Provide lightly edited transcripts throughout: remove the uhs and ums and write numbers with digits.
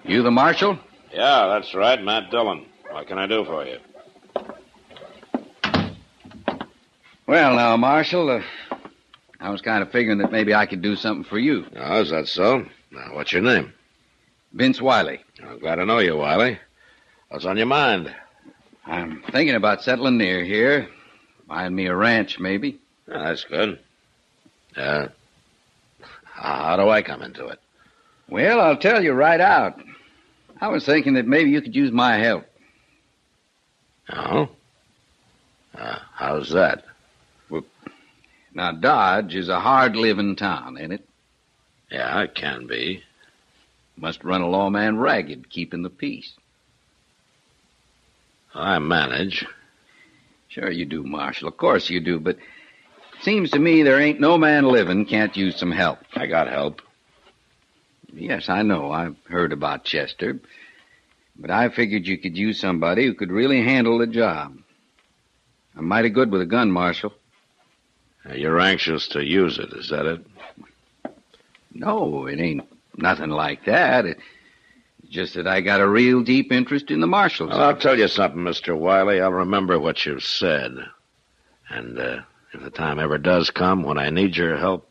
You the marshal? Yeah, that's right, Matt Dillon. What can I do for you? Well, now, Marshal, I was kind of figuring that maybe I could do something for you. Oh, is that so? Now, what's your name? Vince Wiley. I'm glad to know you, Wiley. What's on your mind? I'm thinking about settling near here. Buying me a ranch, maybe. Oh, that's good. How do I come into it? Well, I'll tell you right out. I was thinking that maybe you could use my help. Oh? How's that? Well, now, Dodge is a hard-living town, ain't it? Yeah, it can be. Must run a lawman ragged, keeping the peace. I manage. Sure you do, Marshal. Of course you do, but it seems to me there ain't no man living can't use some help. I got help. Yes, I know. I've heard about Chester. But I figured you could use somebody who could really handle the job. I'm mighty good with a gun, Marshal. You're anxious to use it, is that it? No, it ain't nothing like that. It's just that I got a real deep interest in the marshals. Well, I'll tell you something, Mr. Wiley. I'll remember what you've said. And if the time ever does come when I need your help,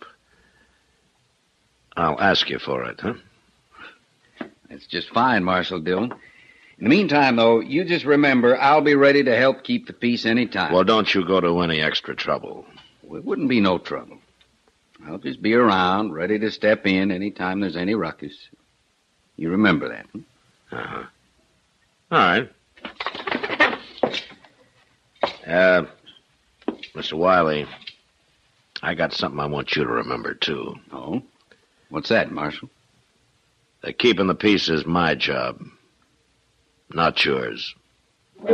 I'll ask you for it, huh? That's just fine, Marshal Dillon. In the meantime, though, you just remember I'll be ready to help keep the peace any time. Well, don't you go to any extra trouble. Well, it wouldn't be no trouble. I'll just be around, ready to step in any time there's any ruckus. You remember that, huh? Uh-huh. All right. Mr. Wiley, I got something I want you to remember, too. Oh? What's that, Marshal? Keeping the peace is my job, not yours.